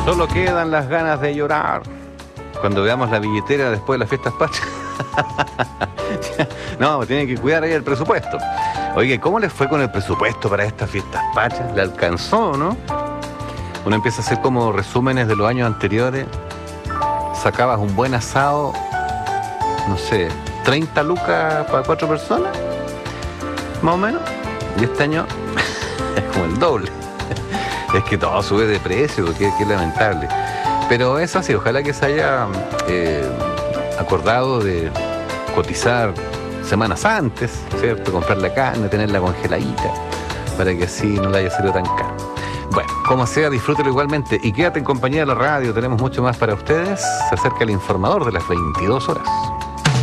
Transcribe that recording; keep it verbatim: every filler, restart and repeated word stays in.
Solo quedan las ganas de llorar cuando veamos la billetera después de las fiestas patrias. No, tienen que cuidar ahí el presupuesto. Oye, ¿cómo les fue con el presupuesto para estas fiestas patrias? ¿Le alcanzó, no? Uno empieza a hacer como resúmenes de los años anteriores. Sacabas un buen asado, no sé, treinta lucas para cuatro personas, más o menos. Y este año es como el doble. Es que todo sube de precio, que, que lamentable. Pero es así, ojalá que se haya eh, acordado de cotizar semanas antes, ¿cierto? Comprar la carne, tenerla congeladita, para que así no le haya salido tan caro. Bueno, como sea, disfrútelo igualmente y quédate en compañía de la radio, tenemos mucho más para ustedes. Se acerca el informador de las veintidós horas.